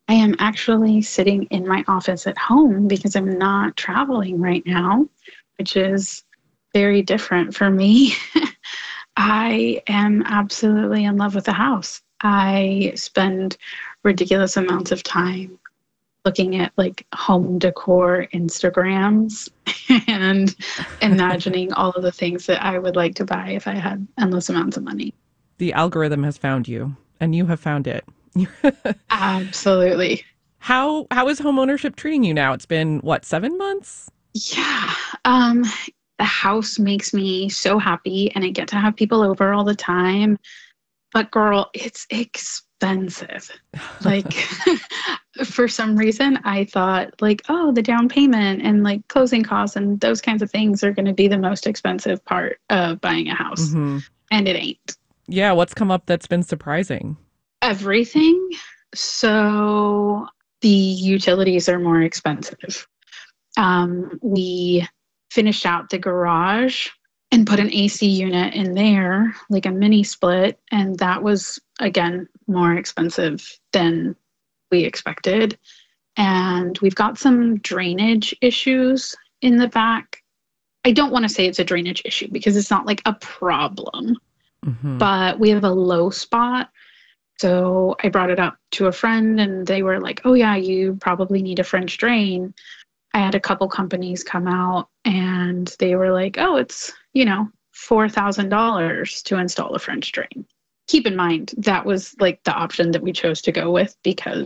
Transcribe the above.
I am actually sitting in my office at home because I'm not traveling right now, which is very different for me. I am absolutely in love with the house. I spend ridiculous amounts of time looking at like home decor Instagrams and imagining all of the things that I would like to buy if I had endless amounts of money. The algorithm has found you and you have found it. Absolutely. How is homeownership treating you now? It's been what, 7 months? Yeah. Um, the house makes me so happy and I get to have people over all the time. But girl, it's expensive. Like for some reason I thought like, oh, the down payment and like closing costs and those kinds of things are going to be the most expensive part of buying a house. Hmm. And it ain't. Yeah, what's come up that's been surprising? Everything. So the utilities are more expensive. We finished out the garage and put an AC unit in there, like a mini split. And that was, again, more expensive than we expected. And we've got some drainage issues in the back. I don't want to say it's a drainage issue because it's not like a problem, Hmm. but we have a low spot. So I brought it up to a friend and they were like, oh, yeah, you probably need a French drain. I had a couple companies come out and they were like, oh, it's, $4,000 to install a French drain. Keep in mind, that was like the option that we chose to go with because